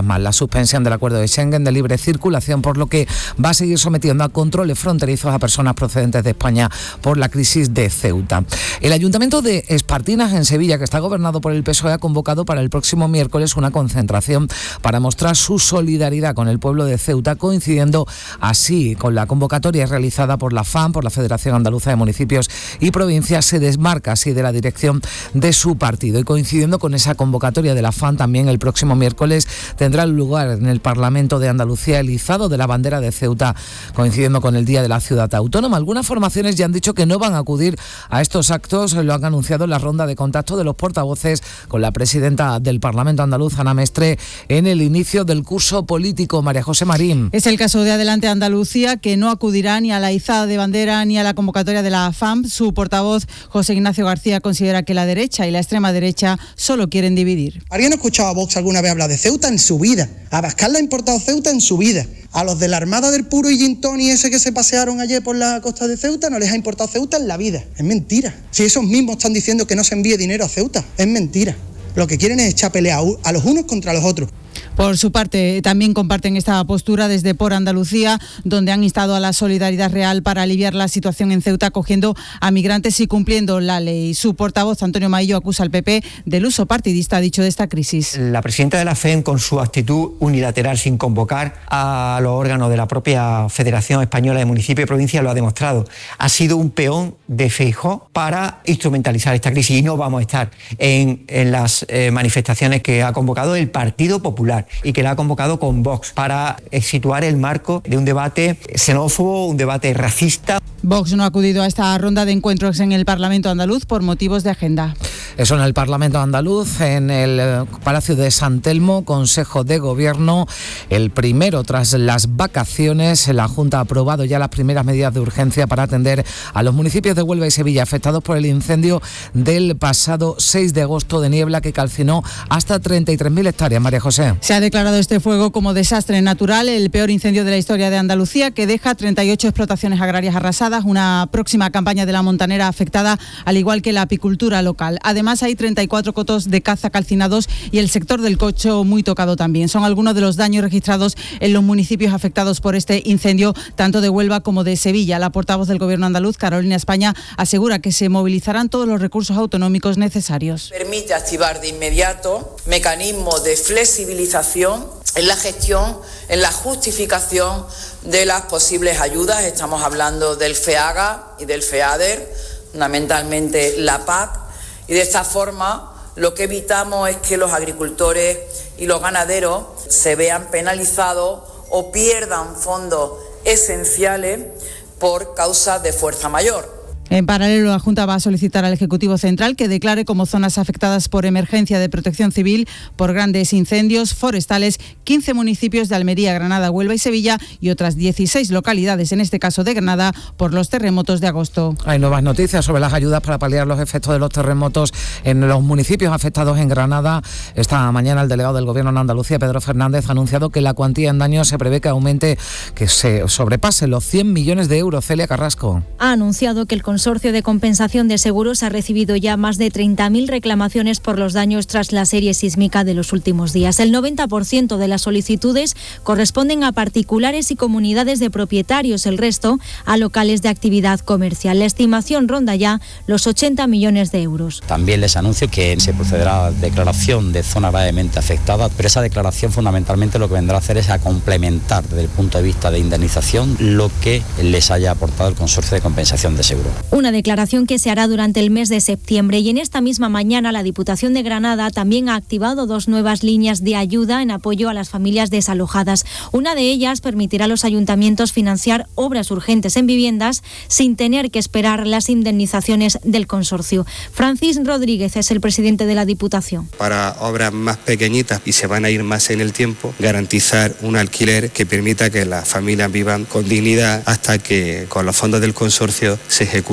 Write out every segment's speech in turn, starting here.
más: la suspensión del acuerdo de Schengen de libre circulación, por lo que va a seguir sometiendo a controles fronterizos a personas procedentes de España por la crisis de Ceuta. El Ayuntamiento de Espartinas, en Sevilla, que está gobernado por el PSOE, ha convocado para el próximo miércoles una concentración para mostrar su solidaridad con el pueblo de Ceuta, coincidiendo así con la convocatoria realizada por la FAM, por la Federación Andaluza de Municipios y Provincias. Se desmarca así de la dirección de su partido, y coincidiendo con esa convocatoria de la FAM, también el próximo miércoles tendrá lugar en el Parlamento de Andalucía el izado de la bandera de Ceuta, coincidiendo con el Día de la Ciudad Autónoma. Algunas formaciones ya han dicho que no van a acudir a estos actos, lo han anunciado en la ronda de contacto de los portavoces con la presidenta del Parlamento andaluz, Ana Mestre, en el inicio del curso político. María José Marín. Es el caso de Adelante Andalucía, que no acudirá ni a la izada de bandera ni a la convocatoria de la FAM. Su portavoz, José Ignacio García, considera que la derecha y la extrema derecha solo quieren dividir. ¿Alguien ha escuchado a Vox alguna vez hablar de Ceuta en su vida? A Abascal le ha importado Ceuta en su vida. A los de la Armada del Puro y Gintón y ese que se pasearon ayer por la costa de Ceuta no les ha importado Ceuta en la vida. Es mentira. Si esos mismos están diciendo que no se envíe dinero a Ceuta, es mentira. Lo que quieren es echar pelea a los unos contra los otros. Por su parte, también comparten esta postura desde Por Andalucía, donde han instado a la solidaridad real para aliviar la situación en Ceuta, acogiendo a migrantes y cumpliendo la ley. Su portavoz, Antonio Maillo, acusa al PP del uso partidista, ha dicho, de esta crisis. La presidenta de la FEM, con su actitud unilateral sin convocar a los órganos de la propia Federación Española de Municipios y Provincias, lo ha demostrado. Ha sido un peón de Feijóo para instrumentalizar esta crisis, y no vamos a estar en las manifestaciones que ha convocado el Partido Popular y que la ha convocado con Vox para situar el marco de un debate xenófobo, un debate racista. Vox no ha acudido a esta ronda de encuentros en el Parlamento andaluz por motivos de agenda. Eso en el Parlamento andaluz, en el Palacio de San Telmo, Consejo de Gobierno, el primero tras las vacaciones. La Junta ha aprobado ya las primeras medidas de urgencia para atender a los municipios de Huelva y Sevilla afectados por el incendio del pasado 6 de agosto de niebla que calcinó hasta 33.000 hectáreas. María José. Se ha declarado este fuego como desastre natural, el peor incendio de la historia de Andalucía, que deja 38 explotaciones agrarias arrasadas, una próxima campaña de la montanera afectada, al igual que la apicultura local. Además, hay 34 cotos de caza calcinados y el sector del cocho muy tocado también. Son algunos de los daños registrados en los municipios afectados por este incendio, tanto de Huelva como de Sevilla. La portavoz del Gobierno andaluz, Carolina España, asegura que se movilizarán todos los recursos autonómicos necesarios. Permite activar de inmediato mecanismos de flexibilización en la gestión, en la justificación de las posibles ayudas. Estamos hablando del FEAGA y del FEADER, fundamentalmente la PAC, y de esta forma lo que evitamos es que los agricultores y los ganaderos se vean penalizados o pierdan fondos esenciales por causa de fuerza mayor. En paralelo, la Junta va a solicitar al Ejecutivo Central que declare como zonas afectadas por emergencia de protección civil por grandes incendios forestales 15 municipios de Almería, Granada, Huelva y Sevilla, y otras 16 localidades, en este caso de Granada, por los terremotos de agosto. Hay nuevas noticias sobre las ayudas para paliar los efectos de los terremotos en los municipios afectados en Granada. Esta mañana el delegado del Gobierno en Andalucía, Pedro Fernández, ha anunciado que la cuantía en daños se prevé que aumente, que se sobrepase los 100 millones de euros. Celia Carrasco. Ha anunciado que el Consorcio de Compensación de Seguros ha recibido ya más de 30.000 reclamaciones por los daños tras la serie sísmica de los últimos días. El 90% de las solicitudes corresponden a particulares y comunidades de propietarios, el resto a locales de actividad comercial. La estimación ronda ya los 80 millones de euros. También les anuncio que se procederá a declaración de zona gravemente afectada, pero esa declaración fundamentalmente lo que vendrá a hacer es a complementar desde el punto de vista de indemnización lo que les haya aportado el Consorcio de Compensación de Seguros. Una declaración que se hará durante el mes de septiembre, y en esta misma mañana la Diputación de Granada también ha activado 2 nuevas líneas de ayuda en apoyo a las familias desalojadas. Una de ellas permitirá a los ayuntamientos financiar obras urgentes en viviendas sin tener que esperar las indemnizaciones del consorcio. Francis Rodríguez es el presidente de la Diputación. Para obras más pequeñitas y se van a ir más en el tiempo, garantizar un alquiler que permita que las familias vivan con dignidad hasta que con los fondos del consorcio se ejecute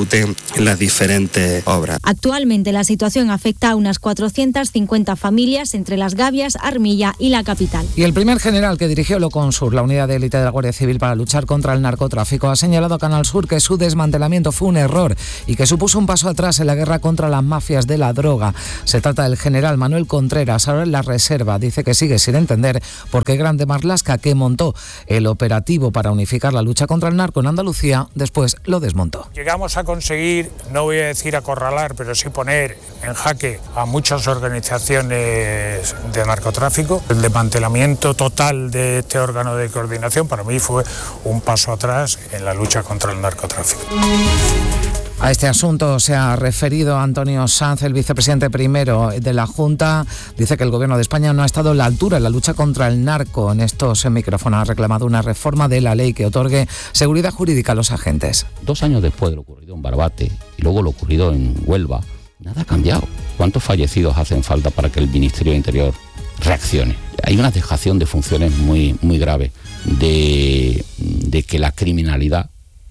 repercuten en las diferentes obras. Actualmente la situación afecta a unas 450 familias entre Las Gavias, Armilla y la capital. Y el primer general que dirigió Loconsur, la unidad de élite de la Guardia Civil para luchar contra el narcotráfico, ha señalado a Canal Sur que su desmantelamiento fue un error y que supuso un paso atrás en la guerra contra las mafias de la droga. Se trata del general Manuel Contreras, ahora en la reserva. Dice que sigue sin entender por qué Grande Marlaska, que montó el operativo para unificar la lucha contra el narco en Andalucía, después lo desmontó. Llegamos a conseguir, no voy a decir acorralar, pero sí poner en jaque a muchas organizaciones de narcotráfico. El desmantelamiento total de este órgano de coordinación para mí fue un paso atrás en la lucha contra el narcotráfico. A este asunto se ha referido Antonio Sanz, el vicepresidente primero de la Junta. Dice que el Gobierno de España no ha estado a la altura en la lucha contra el narco. En estos micrófonos ha reclamado una reforma de la ley que otorgue seguridad jurídica a los agentes. 2 años después de lo ocurrido en Barbate y luego lo ocurrido en Huelva, nada ha cambiado. ¿Cuántos fallecidos hacen falta para que el Ministerio de Interior reaccione? Hay una dejación de funciones muy grave de que la criminalidad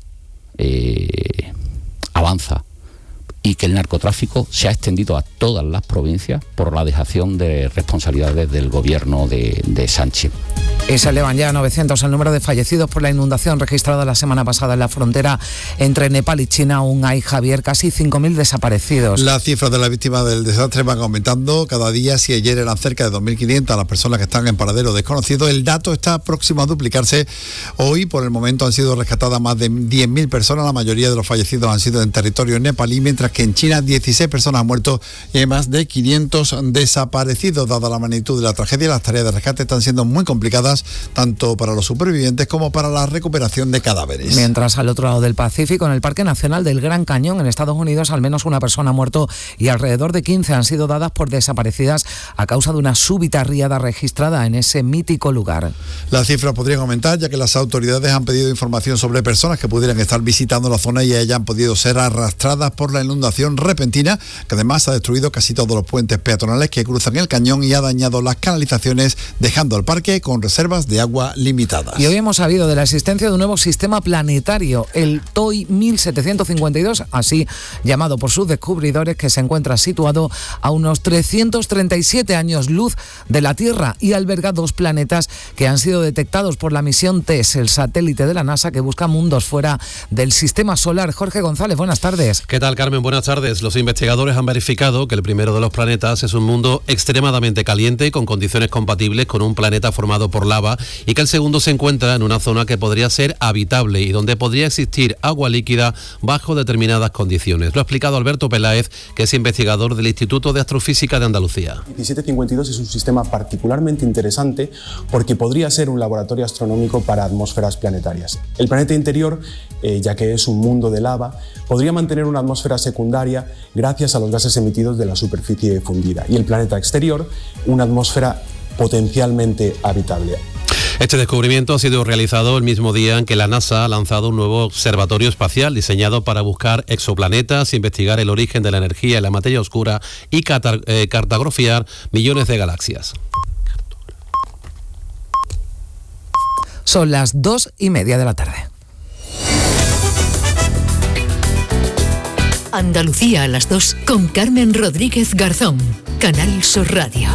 avanza y que el narcotráfico se ha extendido a todas las provincias por la dejación de responsabilidades del gobierno de Sánchez. Y se elevan ya a 900 el número de fallecidos por la inundación registrada la semana pasada en la frontera entre Nepal y China. Aún hay, Javier, casi 5.000 desaparecidos. Las cifras de las víctimas del desastre van aumentando cada día. Si ayer eran cerca de 2.500 las personas que están en paradero desconocido, el dato está próximo a duplicarse. Hoy, por el momento, han sido rescatadas más de 10.000 personas. La mayoría de los fallecidos han sido en territorio nepalí, mientras que en China 16 personas han muerto y hay más de 500 desaparecidos. Dada la magnitud de la tragedia, las tareas de rescate están siendo muy complicadas, tanto para los supervivientes como para la recuperación de cadáveres. Mientras al otro lado del Pacífico, en el Parque Nacional del Gran Cañón, en Estados Unidos, al menos una persona ha muerto y alrededor de 15 han sido dadas por desaparecidas a causa de una súbita riada registrada en ese mítico lugar. Las cifras podrían aumentar, ya que las autoridades han pedido información sobre personas que pudieran estar visitando la zona y hayan podido ser arrastradas por la inundación repentina, que además ha destruido casi todos los puentes peatonales que cruzan el cañón y ha dañado las canalizaciones, dejando al parque con reservas de agua limitadas. Y hoy hemos sabido de la existencia de un nuevo sistema planetario, el TOI 1752, así llamado por sus descubridores, que se encuentra situado a unos 337 años luz de la Tierra y alberga 2 planetas que han sido detectados por la misión TESS, el satélite de la NASA que busca mundos fuera del sistema solar. Jorge González, buenas tardes. ¿Qué tal, Carmen? Buenas tardes. Los investigadores han verificado que el primero de los planetas es un mundo extremadamente caliente con condiciones compatibles con un planeta formado por lava, y que el segundo se encuentra en una zona que podría ser habitable y donde podría existir agua líquida bajo determinadas condiciones. Lo ha explicado Alberto Peláez, que es investigador del Instituto de Astrofísica de Andalucía. 1752 es un sistema particularmente interesante porque podría ser un laboratorio astronómico para atmósferas planetarias. El planeta interior, ya que es un mundo de lava, podría mantener una atmósfera secundaria gracias a los gases emitidos de la superficie fundida, y el planeta exterior, una atmósfera potencialmente habitable. Este descubrimiento ha sido realizado el mismo día en que la NASA ha lanzado un nuevo observatorio espacial diseñado para buscar exoplanetas, investigar el origen de la energía y la materia oscura y cartografiar millones de galaxias. Son las 2:30 de la tarde. Andalucía a las 2 con Carmen Rodríguez Garzón, Canal Sur Radio.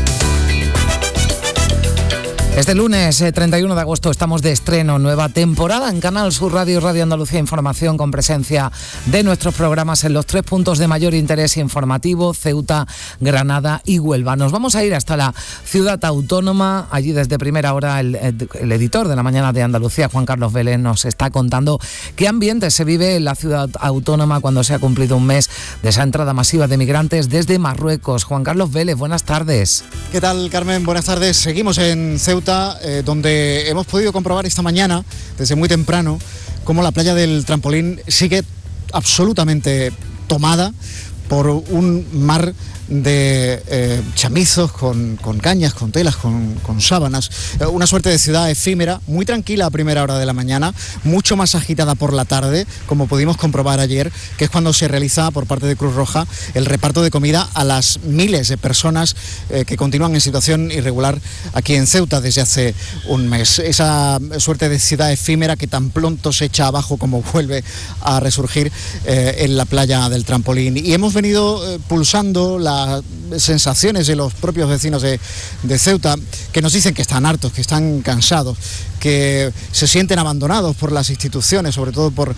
Este lunes 31 de agosto estamos de estreno, nueva temporada en Canal Sur Radio, Radio Andalucía Información, con presencia de nuestros programas en los 3 puntos de mayor interés informativo: Ceuta, Granada y Huelva. Nos vamos a ir hasta la ciudad autónoma. Allí desde primera hora el editor de La Mañana de Andalucía, Juan Carlos Vélez, nos está contando qué ambiente se vive en la ciudad autónoma cuando se ha cumplido un mes de esa entrada masiva de migrantes desde Marruecos. Juan Carlos Vélez, buenas tardes. ¿Qué tal, Carmen? Buenas tardes. Seguimos en Ceuta, donde hemos podido comprobar esta mañana, desde muy temprano, cómo la playa del Trampolín sigue absolutamente tomada por un mar de chamizos con cañas, con telas, con sábanas. Una suerte de ciudad efímera, muy tranquila a primera hora de la mañana, mucho más agitada por la tarde, como pudimos comprobar ayer, que es cuando se realiza por parte de Cruz Roja el reparto de comida a las miles de personas que continúan en situación irregular aquí en Ceuta desde hace un mes. Esa suerte de ciudad efímera que tan pronto se echa abajo como vuelve a resurgir en la playa del Trampolín. Y hemos venido pulsando las sensaciones de los propios vecinos de Ceuta, que nos dicen que están hartos, que están cansados, que se sienten abandonados por las instituciones, sobre todo por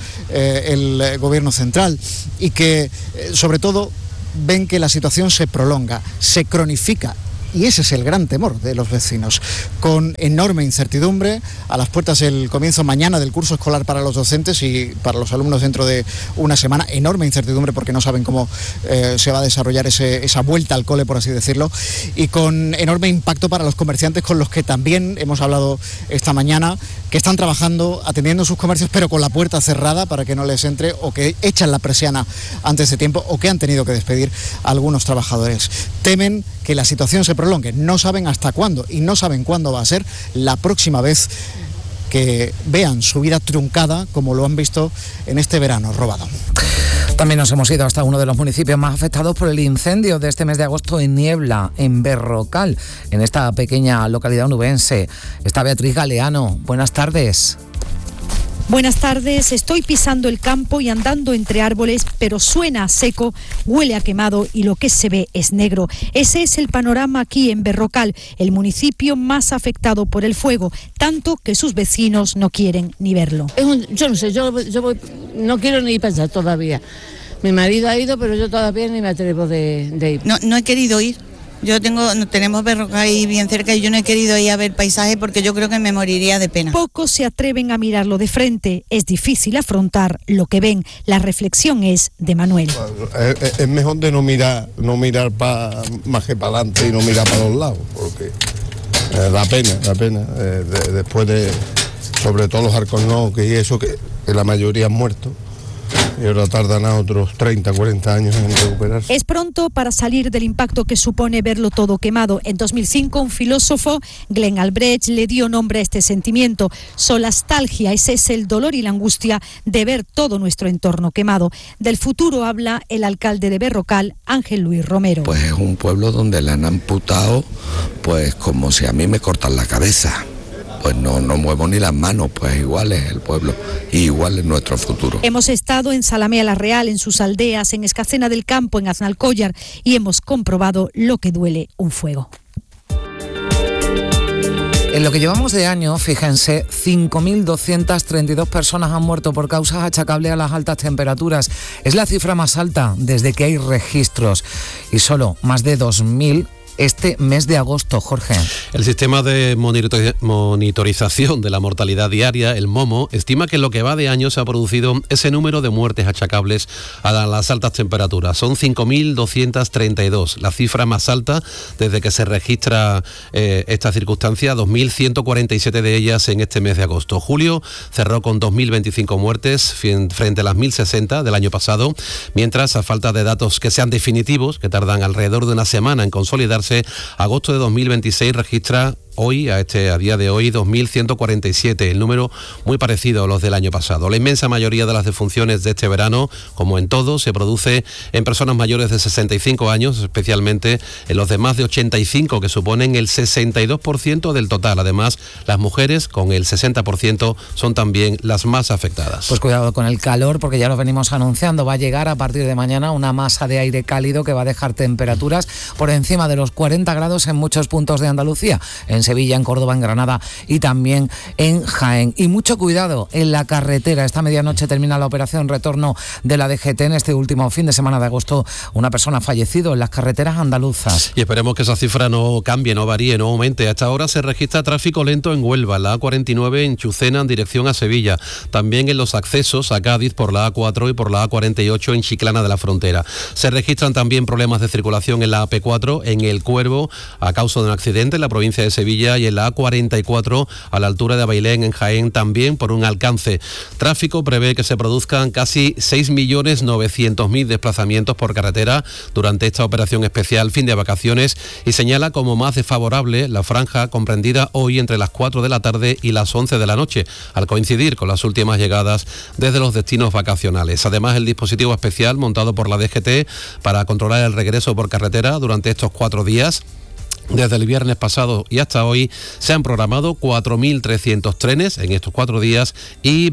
el gobierno central, y que sobre todo ven que la situación se prolonga, se cronifica. Y ese es el gran temor de los vecinos, con enorme incertidumbre a las puertas del comienzo mañana del curso escolar para los docentes y para los alumnos dentro de una semana. Enorme incertidumbre porque no saben cómo se va a desarrollar esa vuelta al cole, por así decirlo, y con enorme impacto para los comerciantes, con los que también hemos hablado esta mañana, que están trabajando, atendiendo sus comercios, pero con la puerta cerrada para que no les entre, o que echan la persiana antes de tiempo, o que han tenido que despedir a algunos trabajadores. Temen que la situación se prolongue, no saben hasta cuándo y no saben cuándo va a ser la próxima vez que vean su vida truncada como lo han visto en este verano robado. También nos hemos ido hasta uno de los municipios más afectados por el incendio de este mes de agosto en Niebla, en Berrocal, en esta pequeña localidad onubense. Está Beatriz Galeano. Buenas tardes. Buenas tardes, estoy pisando el campo y andando entre árboles, pero suena a seco, huele a quemado y lo que se ve es negro. Ese es el panorama aquí en Berrocal, el municipio más afectado por el fuego, tanto que sus vecinos no quieren ni verlo. Yo no sé, yo no quiero ni pensar todavía. Mi marido ha ido, pero yo todavía ni me atrevo de ir. No he querido ir. Tenemos Berrocal ahí bien cerca y yo no he querido ir a ver paisaje porque yo creo que me moriría de pena. Pocos se atreven a mirarlo de frente. Es difícil afrontar lo que ven. La reflexión es de Manuel. Es mejor de no mirar más que para adelante y no mirar para los lados, porque da pena. Después de, sobre todo los alcornoques y eso, que la mayoría han muerto. Y ahora tardan a otros 30, 40 años en recuperarse. Es pronto para salir del impacto que supone verlo todo quemado. En 2005, un filósofo, Glenn Albrecht, le dio nombre a este sentimiento. Solastalgia, ese es el dolor y la angustia de ver todo nuestro entorno quemado. Del futuro habla el alcalde de Berrocal, Ángel Luis Romero. Pues es un pueblo donde le han amputado, pues como si a mí me cortan la cabeza. Pues no muevo ni las manos, pues igual es el pueblo y igual es nuestro futuro. Hemos estado en Salamea la Real, en sus aldeas, en Escacena del Campo, en Aznalcóllar, y hemos comprobado lo que duele un fuego. En lo que llevamos de año, fíjense, 5.232 personas han muerto por causas achacables a las altas temperaturas. Es la cifra más alta desde que hay registros y solo más de 2.000 este mes de agosto, Jorge. El sistema de monitorización de la mortalidad diaria, el MOMO, estima que en lo que va de año se ha producido ese número de muertes achacables a las altas temperaturas. Son 5.232, la cifra más alta desde que se registra esta circunstancia, 2.147 de ellas en este mes de agosto. Julio cerró con 2.025 muertes frente a las 1.060 del año pasado, mientras a falta de datos que sean definitivos, que tardan alrededor de una semana en consolidarse, agosto de 2026 registra a día de hoy 2.147, el número muy parecido a los del año pasado. La inmensa mayoría de las defunciones de este verano, como en todo, se produce en personas mayores de 65 años, especialmente en los de más de 85, que suponen el 62% del total. Además, las mujeres, con el 60%, son también las más afectadas. Pues cuidado con el calor, porque ya lo venimos anunciando, va a llegar a partir de mañana una masa de aire cálido que va a dejar temperaturas por encima de los 40 grados en muchos puntos de Andalucía, en Sevilla, en Córdoba, en Granada y también en Jaén. Y mucho cuidado en la carretera. Esta medianoche termina la operación retorno de la DGT. En este último fin de semana de agosto, una persona ha fallecido en las carreteras andaluzas. Y esperemos que esa cifra no cambie, no varíe, no aumente. Hasta ahora se registra tráfico lento en Huelva, en la A49 en Chucena en dirección a Sevilla. También en los accesos a Cádiz por la A4 y por la A48 en Chiclana de la Frontera. Se registran también problemas de circulación en la AP4 en El Cuervo a causa de un accidente en la provincia de Sevilla, Sevilla y en la A44 a la altura de Bailén en Jaén también por un alcance. Tráfico prevé que se produzcan casi 6.900.000 desplazamientos por carretera durante esta operación especial fin de vacaciones y señala como más desfavorable la franja comprendida hoy entre las 4 de la tarde y las 11 de la noche, al coincidir con las últimas llegadas desde los destinos vacacionales. Además, el dispositivo especial montado por la DGT para controlar el regreso por carretera durante estos 4 días. Desde el viernes pasado y hasta hoy se han programado 4.300 trenes en estos 4 días y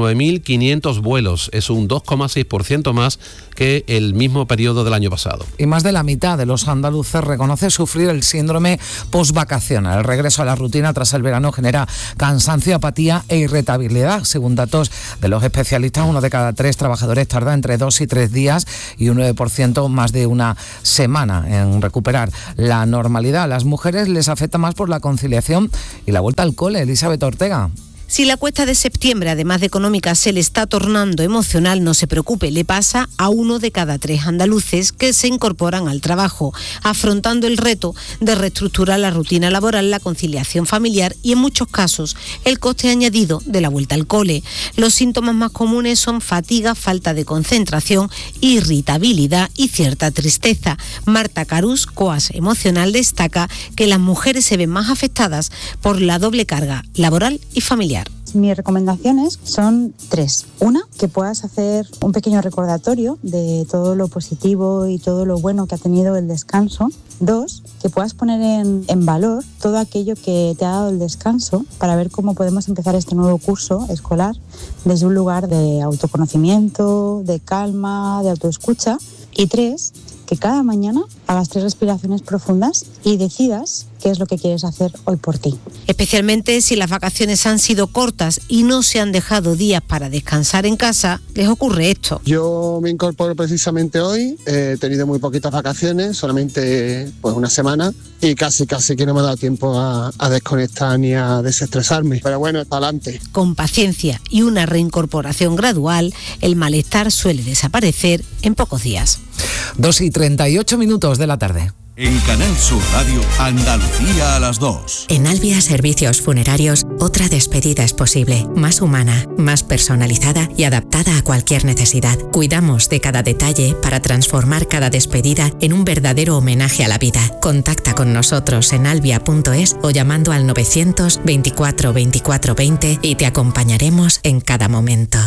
29.500 vuelos. Es un 2,6% más que el mismo periodo del año pasado. Y más de la mitad de los andaluces reconoce sufrir el síndrome postvacacional. El regreso a la rutina tras el verano genera cansancio, apatía e irritabilidad. Según datos de los especialistas, 1 de cada 3 trabajadores tarda entre 2 y 3 días y un 9% más de una semana en recuperar la normalidad. A las mujeres les afecta más por la conciliación y la vuelta al cole. Elizabeth Ortega. Si la cuesta de septiembre, además de económica, se le está tornando emocional, no se preocupe, le pasa a 1 de cada 3 andaluces que se incorporan al trabajo, afrontando el reto de reestructurar la rutina laboral, la conciliación familiar y, en muchos casos, el coste añadido de la vuelta al cole. Los síntomas más comunes son fatiga, falta de concentración, irritabilidad y cierta tristeza. Marta Carús, coach emocional, destaca que las mujeres se ven más afectadas por la doble carga laboral y familiar. Mis recomendaciones son 3. Una, que puedas hacer un pequeño recordatorio de todo lo positivo y todo lo bueno que ha tenido el descanso. 2, que puedas poner en valor todo aquello que te ha dado el descanso para ver cómo podemos empezar este nuevo curso escolar desde un lugar de autoconocimiento, de calma, de autoescucha. Y 3, que cada mañana hagas 3 respiraciones profundas y decidas qué es lo que quieres hacer hoy por ti. Especialmente si las vacaciones han sido cortas y no se han dejado días para descansar en casa, les ocurre esto. Yo me incorporo precisamente hoy, he tenido muy poquitas vacaciones, solamente pues una semana, y casi que no me ha dado tiempo a desconectar ni a desestresarme. Pero bueno, para adelante. Con paciencia y una reincorporación gradual, el malestar suele desaparecer en pocos días. 2:38 de la tarde. En Canal Sur Radio, Andalucía a las 2. En Albia Servicios Funerarios, otra despedida es posible, más humana, más personalizada y adaptada a cualquier necesidad. Cuidamos de cada detalle para transformar cada despedida en un verdadero homenaje a la vida. Contacta con nosotros en albia.es o llamando al 924 24 20 y te acompañaremos en cada momento.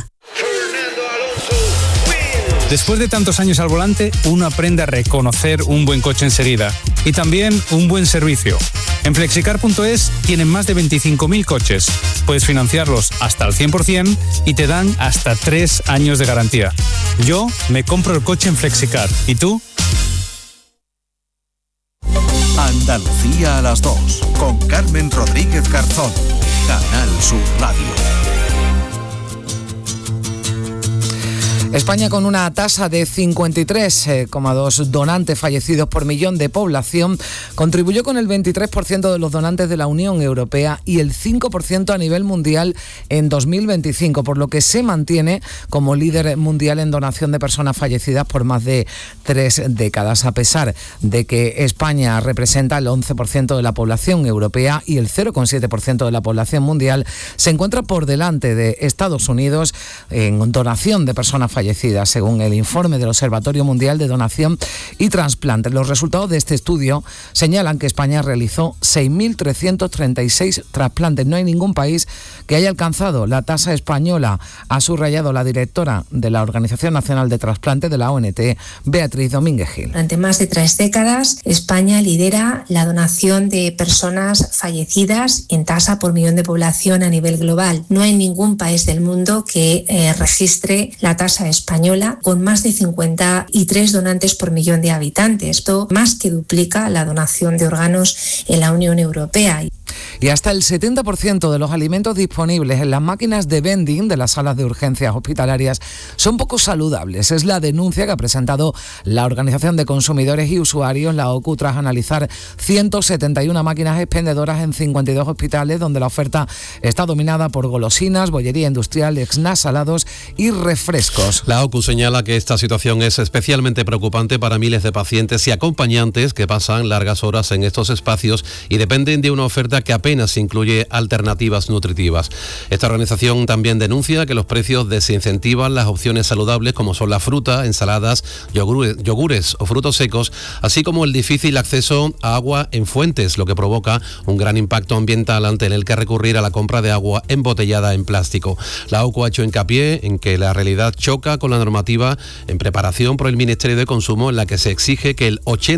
Después de tantos años al volante, uno aprende a reconocer un buen coche enseguida y también un buen servicio. En Flexicar.es tienen más de 25.000 coches. Puedes financiarlos hasta el 100% y te dan hasta 3 años de garantía. Yo me compro el coche en Flexicar. ¿Y tú? Andalucía a las 2, con Carmen Rodríguez Garzón. Canal Sur Radio. España, con una tasa de 53,2 donantes fallecidos por millón de población, contribuyó con el 23% de los donantes de la Unión Europea y el 5% a nivel mundial en 2025, por lo que se mantiene como líder mundial en donación de personas fallecidas por más de 3 décadas, a pesar de que España representa el 11% de la población europea y el 0,7% de la población mundial. Se encuentra por delante de Estados Unidos en donación de personas fallecidas, según el informe del Observatorio Mundial de Donación y Trasplantes. Los resultados de este estudio señalan que España realizó 6.336 trasplantes. No hay ningún país que haya alcanzado la tasa española, ha subrayado la directora de la Organización Nacional de Trasplantes de la ONT, Beatriz Domínguez Gil. Durante más de 3 décadas, España lidera la donación de personas fallecidas en tasa por millón de población a nivel global. No hay ningún país del mundo que registre la tasa española con más de 53 donantes por millón de habitantes. Esto más que duplica la donación de órganos en la Unión Europea. Y hasta el 70% de los alimentos disponibles en las máquinas de vending de las salas de urgencias hospitalarias son poco saludables. Es la denuncia que ha presentado la Organización de Consumidores y Usuarios, la OCU, tras analizar 171 máquinas expendedoras en 52 hospitales, donde la oferta está dominada por golosinas, bollería industrial, snacks salados y refrescos. La OCU señala que esta situación es especialmente preocupante para miles de pacientes y acompañantes que pasan largas horas en estos espacios y dependen de una oferta que apenas incluye alternativas nutritivas. Esta organización también denuncia que los precios desincentivan las opciones saludables como son la fruta, ensaladas, yogures o frutos secos, así como el difícil acceso a agua en fuentes, lo que provoca un gran impacto ambiental ante el que recurrir a la compra de agua embotellada en plástico. La OCU ha hecho hincapié en que la realidad choca con la normativa en preparación por el Ministerio de Consumo, en la que se exige que el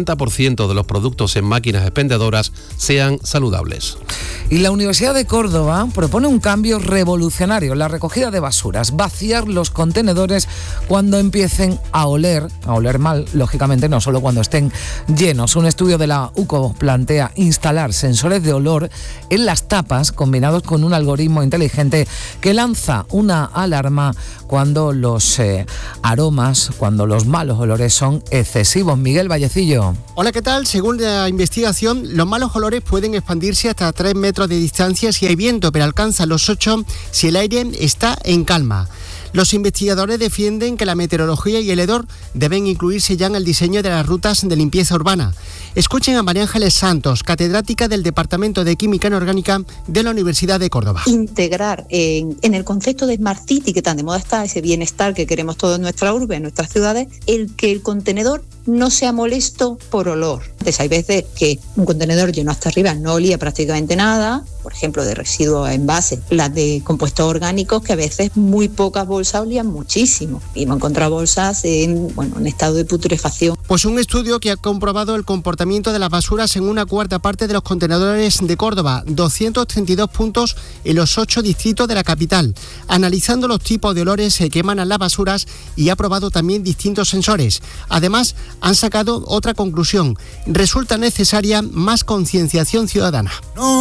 80% de los productos en máquinas expendedoras sean saludables. Y la Universidad de Córdoba propone un cambio revolucionario en la recogida de basuras: vaciar los contenedores cuando empiecen a oler mal, lógicamente no solo cuando estén llenos. Un estudio de la UCO plantea instalar sensores de olor en las tapas combinados con un algoritmo inteligente que lanza una alarma cuando los aromas, cuando los malos olores son excesivos. Miguel Vallecillo. Hola, ¿qué tal? Según la investigación, los malos olores pueden expandirse hasta 3 metros de distancia si hay viento, pero alcanzan los 8 si el aire está en calma. Los investigadores defienden que la meteorología y el hedor deben incluirse ya en el diseño de las rutas de limpieza urbana. Escuchen a María Ángeles Santos, catedrática del Departamento de Química Inorgánica de la Universidad de Córdoba. Integrar en el concepto de Smart City, que tan de moda está, ese bienestar que queremos todos en nuestra urbe, en nuestras ciudades, el que el contenedor no sea molesto por olor. Entonces, hay veces que un contenedor lleno hasta arriba no olía prácticamente nada, por ejemplo, de residuos envases, las de compuestos orgánicos, que a veces muy pocas bolsas olían muchísimo. Y hemos encontrado bolsas en estado de putrefacción. Pues un estudio que ha comprobado el comportamiento de las basuras en una cuarta parte de los contenedores de Córdoba, 232 puntos en los 8 distritos de la capital, analizando los tipos de olores que emanan las basuras, y ha probado también distintos sensores. Además, han sacado otra conclusión: resulta necesaria más concienciación ciudadana.